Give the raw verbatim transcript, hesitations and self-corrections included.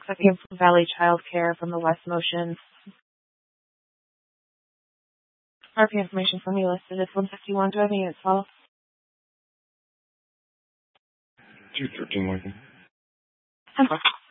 that came from Valley Child Care from the West Motion. R P information from you listed is one fifty-one. Do I have any units follow? two thirteen, Lincoln. ten four.